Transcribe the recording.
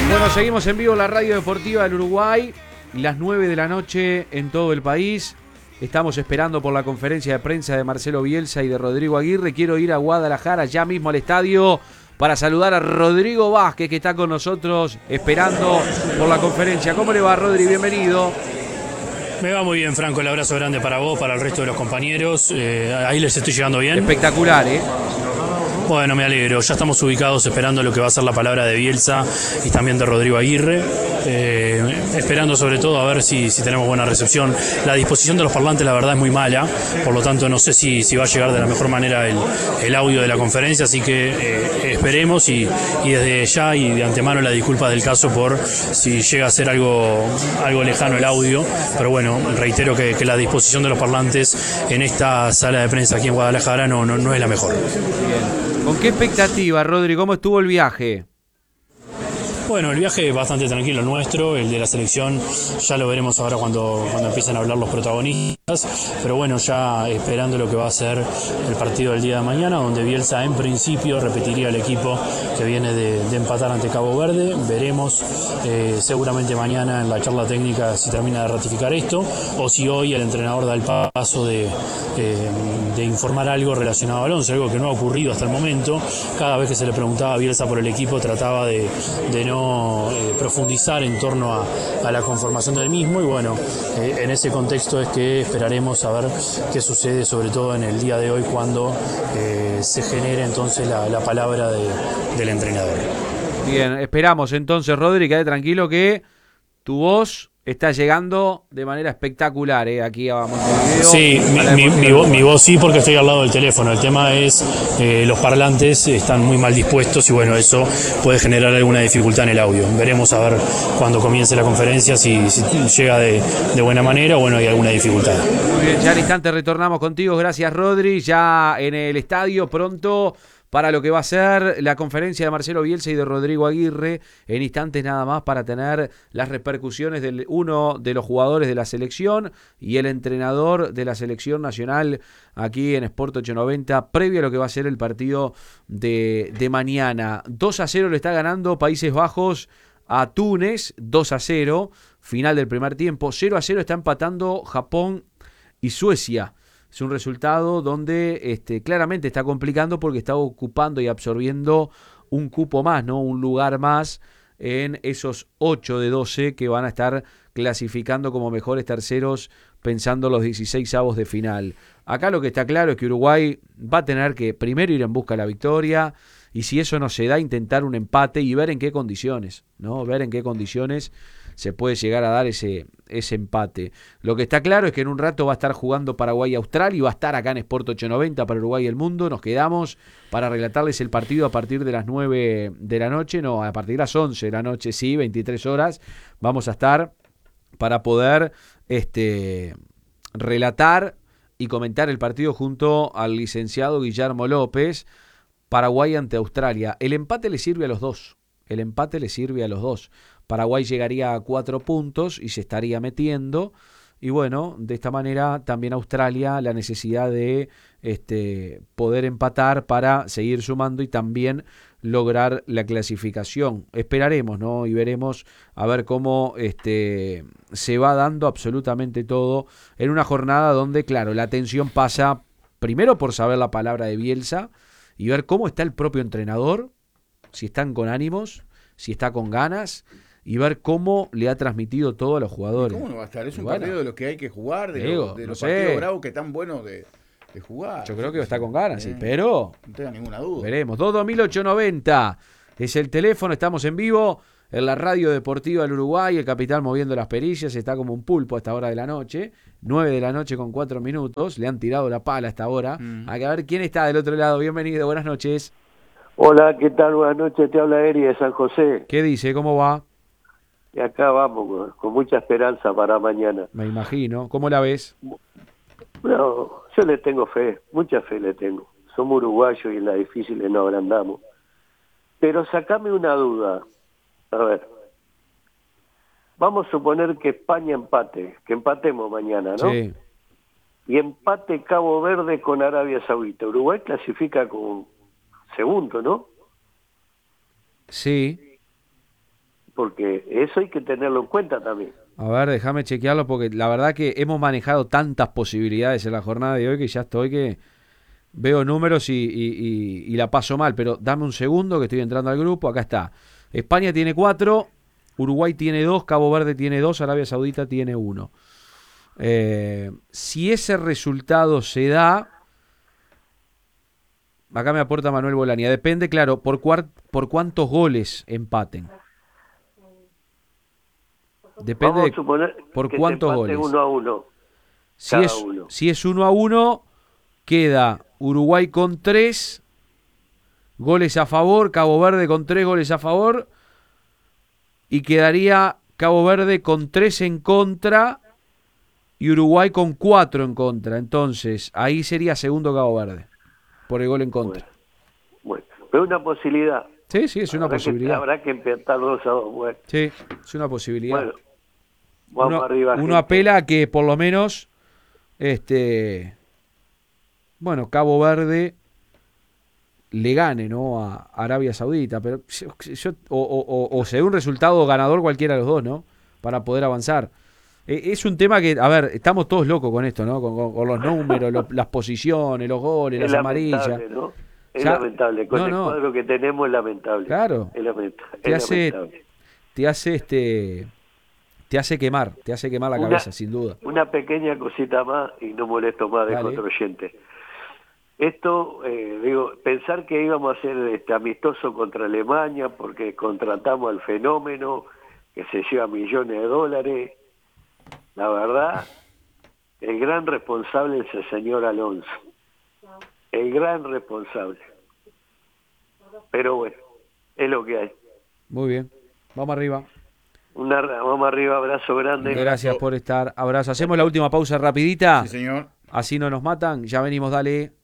Bueno, seguimos en vivo en la radio deportiva del Uruguay, las 9 de la noche en todo el país. Estamos esperando por la conferencia de prensa de Marcelo Bielsa y de Rodrigo Aguirre. Quiero ir a Guadalajara ya mismo al estadio para saludar a Rodrigo Vázquez, que está con nosotros esperando por la conferencia. ¿Cómo le va, Rodri? Bienvenido. Me va muy bien, Franco. El abrazo grande para vos, para el resto de los compañeros. Ahí les estoy llegando bien. Espectacular, ¿eh? Bueno, me alegro. Ya estamos ubicados esperando lo que va a ser la palabra de Bielsa y también de Rodrigo Aguirre. Esperando sobre todo a ver si tenemos buena recepción. La disposición de los parlantes la verdad es muy mala, por lo tanto no sé si va a llegar de la mejor manera el audio de la conferencia, así que esperemos y desde ya y de antemano la disculpa del caso por si llega a ser algo lejano el audio, pero bueno, reitero que la disposición de los parlantes en esta sala de prensa aquí en Guadalajara no es la mejor. Bien. ¿Con qué expectativa, Rodri? ¿Cómo estuvo el viaje? Bueno, el viaje es bastante tranquilo nuestro, el de la selección ya lo veremos ahora cuando empiecen a hablar los protagonistas, pero bueno, ya esperando lo que va a ser el partido del día de mañana, donde Bielsa en principio repetiría el equipo que viene de empatar ante Cabo Verde. Veremos seguramente mañana en la charla técnica si termina de ratificar esto, o si hoy el entrenador da el paso de informar algo relacionado al 11, algo que no ha ocurrido hasta el momento. Cada vez que se le preguntaba a Bielsa por el equipo trataba de no profundizar en torno a la conformación del mismo, y bueno, en ese contexto es que esperaremos a ver qué sucede, sobre todo en el día de hoy, cuando se genere entonces la palabra del entrenador. Bien, esperamos entonces, Rodri, quédate tranquilo que tu voz está llegando de manera espectacular, aquí a Montevideo. Sí, mi voz sí, porque estoy al lado del teléfono. El tema es los parlantes están muy mal dispuestos y bueno, eso puede generar alguna dificultad en el audio. Veremos a ver cuando comience la conferencia si llega de buena manera o bueno, hay alguna dificultad. Muy bien, ya al instante retornamos contigo. Gracias, Rodri. Ya en el estadio pronto para lo que va a ser la conferencia de Marcelo Bielsa y de Rodrigo Aguirre, en instantes nada más, para tener las repercusiones de uno de los jugadores de la selección y el entrenador de la selección nacional aquí en Sport 890, previo a lo que va a ser el partido de mañana. 2-0 le está ganando Países Bajos a Túnez, 2-0, final del primer tiempo. 0-0 está empatando Japón y Suecia. Es un resultado donde claramente está complicando porque está ocupando y absorbiendo un cupo más, ¿no? Un lugar más en esos 8 de 12 que van a estar clasificando como mejores terceros pensando los 16avos de final. Acá lo que está claro es que Uruguay va a tener que primero ir en busca de la victoria y si eso no se da, intentar un empate y ver en qué condiciones, ¿no? Ver en qué condiciones se puede llegar a dar ese empate. Lo que está claro es que en un rato va a estar jugando Paraguay-Austral y va a estar acá en Sport 890 para Uruguay y el Mundo. Nos quedamos para relatarles el partido a partir de las 9 de la noche, no, a partir de las 11 de la noche, sí, 23 horas. Vamos a estar para poder relatar y comentar el partido junto al licenciado Guillermo López. Paraguay ante Australia. El empate le sirve a los dos. Paraguay llegaría a 4 puntos y se estaría metiendo. Y bueno, de esta manera también Australia la necesidad de poder empatar para seguir sumando y también lograr la clasificación. Esperaremos, ¿no? Y veremos a ver cómo se va dando absolutamente todo en una jornada donde, claro, la atención pasa primero por saber la palabra de Bielsa y ver cómo está el propio entrenador, si están con ánimos, si está con ganas, y ver cómo le ha transmitido todo a los jugadores. ¿Cómo no va a estar? Es un bueno, partido de los que hay que jugar, de digo, los no partidos sé. bravos que están buenos de jugar. Yo creo que está con ganas, sí, pero no tenga ninguna duda. Veremos. 22890 es el teléfono, estamos en vivo en la radio deportiva del Uruguay, el capitán moviendo las perillas, está como un pulpo a esta hora de la noche, 9 de la noche con 4 minutos, le han tirado la pala a esta hora. Hay que ver quién está del otro lado. Bienvenido, buenas noches. Hola, ¿qué tal? Buenas noches, te habla Eri de San José. ¿Qué dice? ¿Cómo va? Y acá vamos, con mucha esperanza para mañana. Me imagino. ¿Cómo la ves? Bueno, yo le tengo fe, mucha fe le tengo. Somos uruguayos y en las difíciles no agrandamos. Pero sacame una duda. A ver, vamos a suponer que España empate, que empatemos mañana, ¿no? Sí. Y empate Cabo Verde con Arabia Saudita. Uruguay clasifica como segundo, ¿no? Sí. porque eso hay que tenerlo en cuenta también. A ver, déjame chequearlo porque la verdad que hemos manejado tantas posibilidades en la jornada de hoy que ya estoy que veo números y la paso mal, pero dame un segundo que estoy entrando al grupo. Acá está. España tiene 4, Uruguay tiene 2, Cabo Verde tiene 2, Arabia Saudita tiene 1. Si ese resultado se da, acá me aporta Manuel Bolania, depende, claro, por cuántos goles empaten. Depende Vamos a suponer por que cuántos se empate goles. 1-1. Si cada es, uno. si es 1-1, queda Uruguay con 3 goles a favor, Cabo Verde con 3 goles a favor, y quedaría Cabo Verde con 3 en contra y Uruguay con 4 en contra. Entonces, ahí sería segundo Cabo Verde, por el gol en contra. Bueno, pero una posibilidad. Sí, sí, es una posibilidad. Habrá que empatar 2-2. Bueno, Sí, es una posibilidad. bueno, vamos arriba. Uno gente. apela a que por lo menos, bueno, Cabo Verde le gane, ¿no? A Arabia Saudita, pero o se dé un resultado ganador cualquiera de los dos, ¿no? Para poder avanzar. Es un tema que, a ver, estamos todos locos con esto, ¿no? Con los números, las posiciones, los goles, Es las amarillas. lamentable, ¿no? Es Ya, lamentable. Con el no. cuadro que tenemos es lamentable. Claro. Es lamentable. Te hace quemar la cabeza, sin duda. Una pequeña cosita más y no molesto más de Dale. otro oyente. Esto, pensar que íbamos a hacer amistoso contra Alemania porque contratamos al fenómeno que se lleva millones de dólares, la verdad, el gran responsable es el señor Alonso. El gran responsable. Pero bueno, es lo que hay. Muy bien. Vamos arriba. Vamos arriba, abrazo grande. Gracias por estar. Abrazo. Hacemos la última pausa rapidita. Sí, señor. Así no nos matan. Ya venimos, dale.